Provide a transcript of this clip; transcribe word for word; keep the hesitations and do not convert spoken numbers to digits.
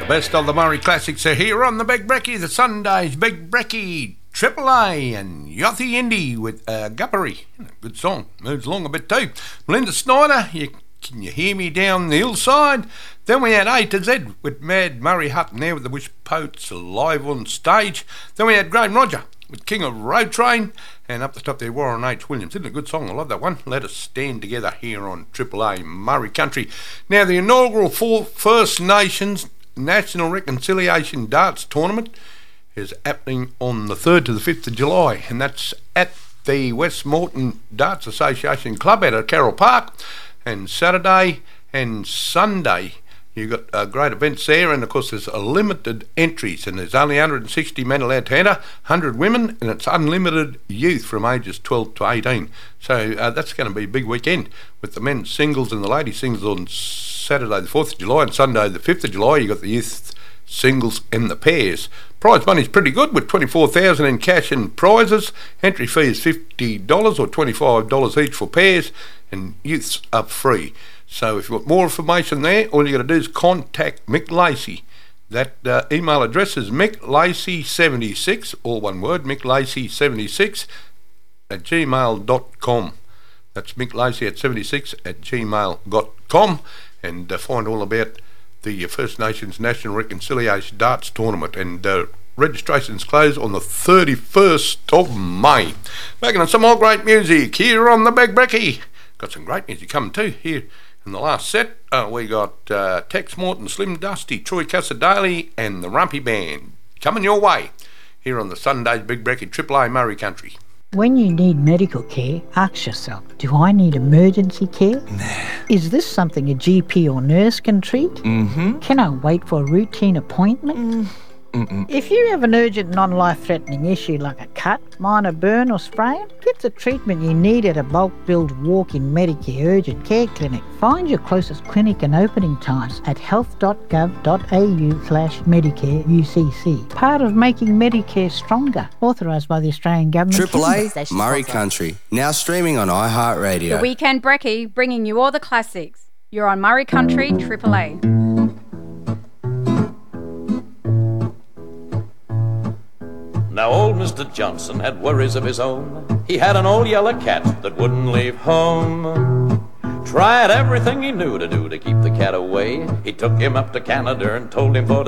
The best of the Murray classics are here on the Big Brekkie, the Sunday's Big Brekkie, Triple A and Yachty Indy with uh, Guppery. Good song, moves along a bit too. Melinda Snyder, you, Can You Hear Me Down the Hillside? Then we had A to Z with Mad Murray Hutton there with the Wish Poets live on stage. Then we had Graham Roger with King of Road Train, and up the top there Warren H. Williams. Isn't it a good song? I love that one. Let Us Stand Together here on Triple A Murray Country. Now the inaugural four First Nations National Reconciliation Darts Tournament is happening on the third to the fifth of July, and that's at the Westmorton Darts Association Club out at Carroll Park. And Saturday and Sunday you've got uh, great events there, and of course there's a limited entries, and there's only one hundred sixty men allowed to enter, one hundred women, and it's unlimited youth from ages twelve to eighteen. So uh, that's going to be a big weekend with the men's singles and the ladies singles on Saturday the fourth of July, and Sunday the fifth of July you've got the youth singles and the pairs. Prize money's pretty good with twenty-four thousand dollars in cash and prizes. Entry fee is fifty dollars or twenty-five dollars each for pairs, and youths are free. So if you want more information there, all you got to do is contact Mick Lacey. That uh, email address is mick lacey seventy-six, all one word, mick lacey seventy-six at gmail dot com. That's Mick Lacey at seventy-six at gmail dot com, and uh, find all about the First Nations National Reconciliation Darts Tournament. And uh, registrations close on the thirty-first of May. Back on some more great music here on the Big Brekkie. Got some great music coming too here. In the last set, uh, we got uh, Tex Morton, Slim Dusty, Troy Casadale, and the Rumpy Band coming your way here on the Sunday's Big Brekkie, Triple A Murray Country. When you need medical care, ask yourself, do I need emergency care? Nah. Is this something a G P or nurse can treat? Mm-hmm. Can I wait for a routine appointment? Mm. Mm-mm. If you have an urgent non-life-threatening issue like a cut, minor burn or sprain, get the treatment you need at a bulk-billed walk-in Medicare urgent care clinic. Find your closest clinic and opening times at health dot gov dot a u slash Medicare U C C. Part of making Medicare stronger. Authorised by the Australian Government. Triple A Murray Country, now streaming on iHeartRadio. The Weekend Brekkie, bringing you all the classics. You're on Murray Country, Triple A. Now old Mister Johnson had worries of his own. He had an old yellow cat that wouldn't leave home. Tried everything he knew to do to keep the cat away. He took him up to Canada and told him for